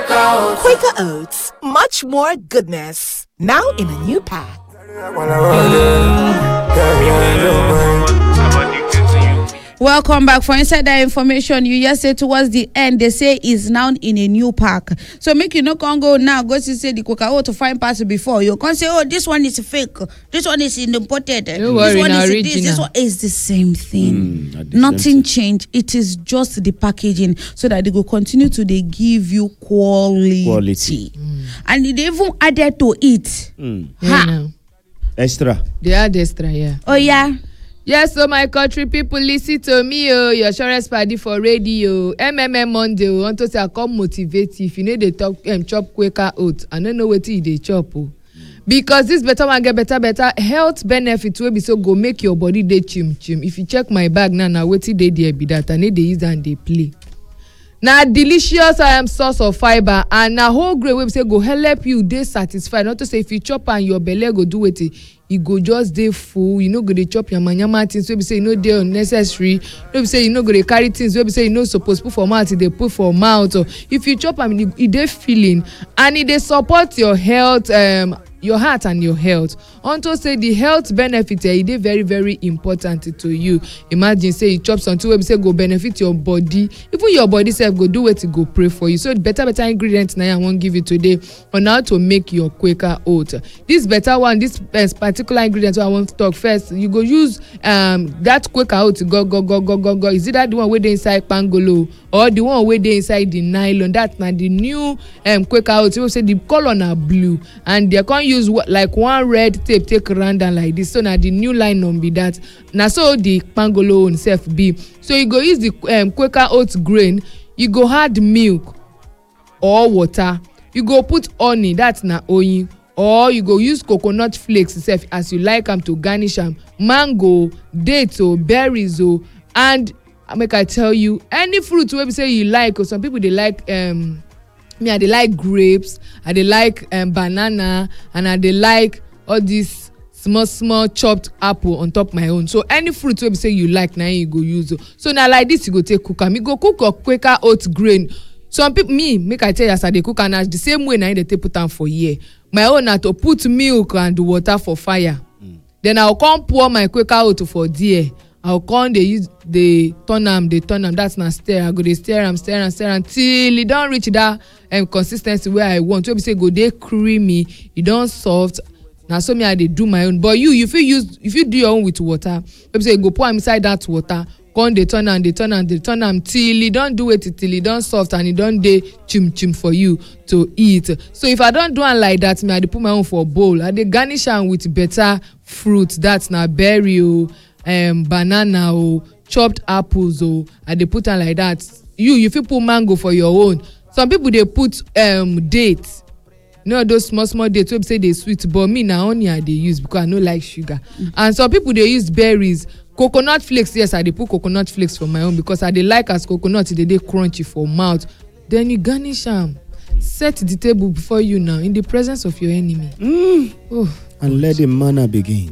Quaker Oats, much more goodness. Now in a new pack. Welcome back. For insider information, you just say towards the end, they say is now in a new pack. So make you no can go now, go to say the Quaker to find parts before. You can't say, oh, this one is fake, this one is imported, this one is this one is the same thing. Nothing changed. It is just the packaging so that they will continue to they give you quality. And they even added to it. Extra. They add extra, yeah. Oh yeah. Yes, so my country people, listen to me, your surest party for radio. Monday, want to say I come motivate you. If you need to talk chop Quaker Oats, I don't know what they chop. Because this better one get better health benefits will be so go make your body dey chim. If you check my bag now what they there be that I need they use and they play. Now delicious source of fiber and na whole grain wey say go help you dey satisfied. Not to say if you chop and your belly go do it go just dey full. You no go dey chop your manyama things wey be say you no dey unnecessary. No be say you no go dey carry things wey be say you no suppose put for mouth, dey put for mouth. Or if you chop am e dey filling and e dey support your health, your heart and your health. Unto say the health benefit e dey very very important to you. Imagine say you chop something wey be say go benefit your body, even your body self go do wetin go pray for you. So better ingredients na I wan give you today on how to make your Quaker Oat. This better one, this particular ingredient I want to talk first. You go use that Quaker Oat go. Is it that the one wey dey inside pangolo or the one wey dey inside the nylon? That na the new Quaker Oat. You say the color na blue and they can't use like one red tape take round down like this. So na the new line on be that. Na so the pangolo own self be. So you go use the Quaker Oat grain. You go add milk or water. You go put honey. That's na oyin. Or you go use coconut flakes itself as you like them to garnish them. Mango, dates, berries, and make I tell you any fruit wey be say you like. Or some people they like me I dey like grapes, I dey like banana, and I dey like all these small chopped apple on top my own. So any fruit wey be say you like na you go use. So na like this you go take cook am. You go cook your Quaker Oat grain. Some people make I tell you as I dey cook and the same way na they take put am for here. My own na to put milk and water for fire. Then I'll come pour my Quaker Oat for there. I'll come they turn am. That's na stir. I go dey stir am till it don't reach that consistency where I want. So we say go dey creamy, it don't soft. Now so me I dey do my own. But you if you do your own with water, we say go pour am inside that water. Come they turn am till it don't do it till it don't soft and it don't dey chim for you to eat. So if I don't do am like that, me I dey put my own for bowl. I dey garnish am with better fruit. That's na berry banana chopped apples I dey put am like that. You fit put mango for your own. Some people dey put dates. You know those small dates wey say they sweet, but me na honey I dey use because I no like sugar. And some people dey use berries. Coconut flakes, yes, I dey put coconut flakes for my own because I dey like as coconut dey crunchy for mouth. Then you garnish am. Set the table before you now in the presence of your enemy. And let the manna begin.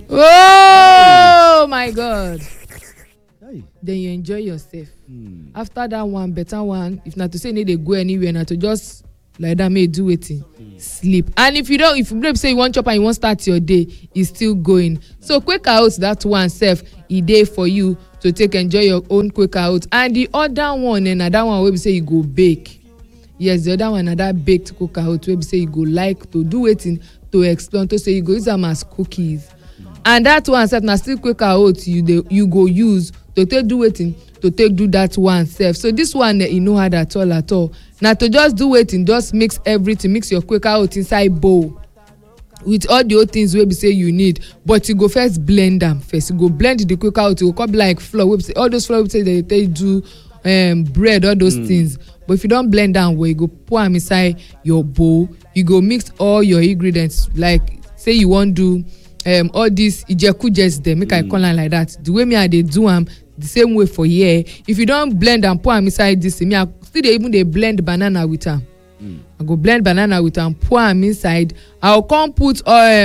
Oh my God. Then you enjoy yourself. After that one, better one, if not to say need to go anywhere, not to just like that may do it, sleep. And if you say you want chop and you want start your day, it's still going. So Quaker Oats, that one self, a day for you to take enjoy your own Quaker Oats. And the other one, another one where we say you go bake. Yes, the other one, another baked Quaker Oats where we say you go like to do it to explore, to say you go use them as cookies. And that one self, na still Quaker Oats you go use to take do it to take do that one self. So this one you know hard at all. Now to just do it and just mix everything, mix your Quaker Oats inside bowl with all the other things wey be say you need. But you go first blend them first. You go blend the Quaker Oats, you go come like flour. Wey be say all those flour wey say they do bread, all those things. But if you don't blend down well, you go pour them inside your bowl. You go mix all your ingredients. Like say you want do all these ijekujes there, make I call am like that. The way me I dey do am the same way for here. If you don't blend and pour am inside this, me I still dey blend banana with am. I go blend banana with am, pour am inside. I'll come put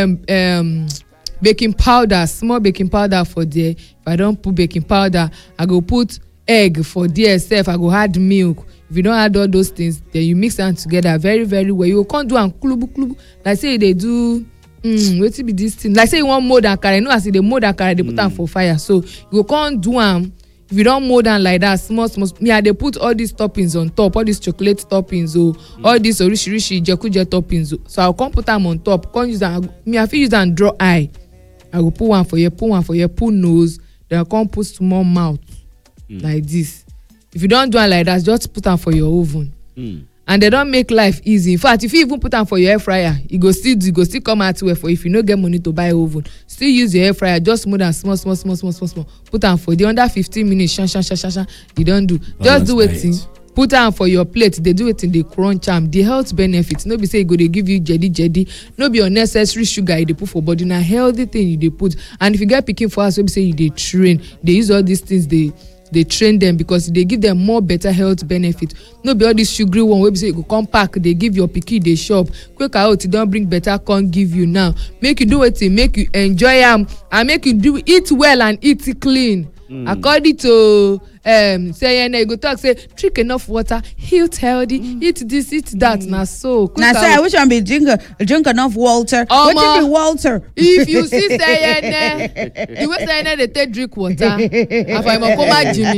baking powder, small baking powder for there. If I don't put baking powder, I go put egg for there sef. I go add milk. if you don't add all those things, then you mix them together very very well. You can't do am klubu like say they do wetin be this thing, like say you want mold akara, you know as they mold akara they put am for fire, so you can't do am. If you don't mold am like that small me I dey put all these toppings on top, all these chocolate toppings all these orishirishi jekuje toppings so I come put am on top, come use am. Me I fit use am draw eye. I go put one for here, put nose, then I come put small mouth like this. If you don't do it like that, just put am for your oven. And they don't make life easy. In fact, if you even put am for your air fryer, it go still come out well for if you no get money to buy oven. Still use your air fryer, just more than small. Put am for the under 15 minutes. Shan. You don't do. Just do it. Put am for your plate. They do it in the crunch am. The health benefits. No be say they give you jedi. No be unnecessary sugar you dey put for body. Na healthy thing you dey put. And if you get pikin for us, we be say you dey train. They use all these things. They train them because they give them more better health benefit. No be all this sugary one wey be say you go come pack, they give your pikin dey shop. Quick out, don't bring better, can't give you now. Make you do wetin, make you enjoy am, and make you eat well and eat clean. According to say you go talk say drink enough water, eat healthy, eat this, eat that. Na so. Now say which one be drink enough water? What be water? If you see say the way say they take drink water, if I'm a coma Jimmy.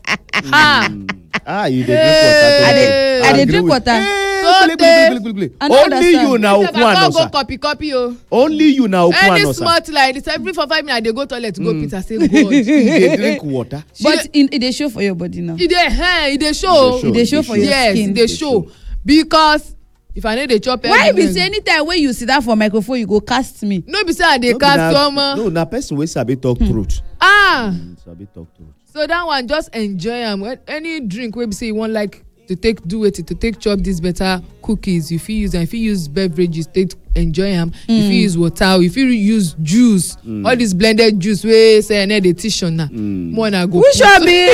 You dey drink water. I dey drink water. Only you now go copy only you now any smart like this every 5 minutes they go toilet to go piss. I say God. You dey drink water. But it dey show for your body now. It dey show. It dey show for your skin. Yes, it dey show because if I know dey chop. Why be say anytime when you sit down for microphone you go cast me? No be say I dey cast someone. No, na person wey sabi talk truth. Sabi talk truth. So that one just enjoy am. Any drink wey be say you want like to take chop this better cookies, if you use and if you use beverages, take enjoy them. If you use water, if you use juice, all this blended juice wey say na dey teach on na more na go. Who shall be?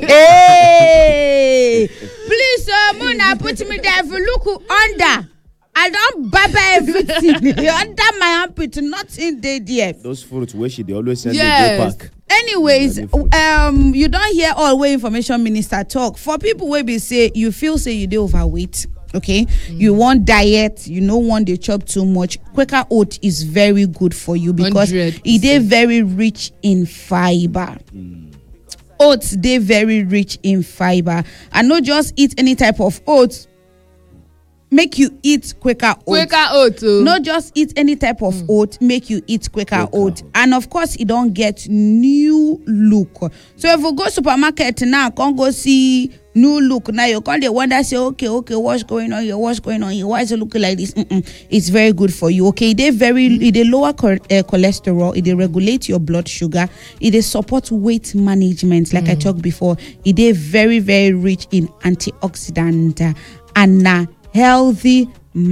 Please, Mona, put me there. If you look under, I don't baba everything under my armpit. Nothing there. Those fruits where she always send they go back. Anyways, you don't hear all way information minister talk. For people where be say you feel say you dey overweight, okay, you want diet, you no want to chop too much. Quaker oat is very good for you because 100%. it is very rich in fiber. Oats they very rich in fiber, and not just eat any type of oats. Make you eat Quaker oat. Quaker oat. Not just eat any type of oat, make you eat Quaker oat. And of course, it don't get new look. So if you go supermarket now, can't go see new look. Now you can't wonder, say, okay, what's going on here? Why is it looking like this? It's very good for you. Okay, it lower cholesterol. It regulate your blood sugar. It support weight management. Like I talked before, it is very, very rich in antioxidant and healthy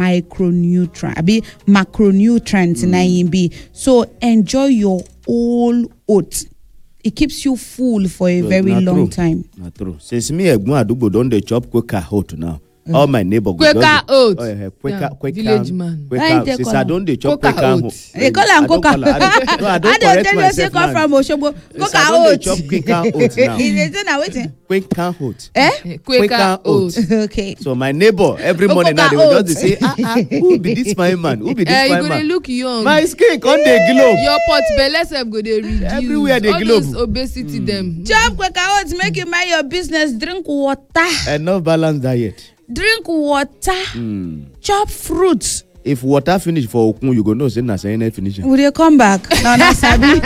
macronutrients in be. So enjoy your whole oats. It keeps you full for a very long time. Not true. Since me Egbon Adugbo don dey chop Quaker oat now. All my neighbor Quaker oat. Quaker village man. Since I don't dey chop Quaker oat. They call am Quaker. I don't correct myself come from Osogbo. Quaker oat. I don't chop Quaker oat now. Is it now waiting? Quaker oat. Quaker oat. Okay. So my neighbor every morning now they will just say, who be this fine man? Who be this fine man? You go dey look young. My skin come dey glow. Your pot belle sef go dey reduce. Everywhere dey glow. All those obesity them. Chop Quaker oats, make you mind your business. Drink water. Enough balanced diet. Drink water. Chop fruits. If water finish for Okun, you go know say na say finish. Will they come back? No, na sabi.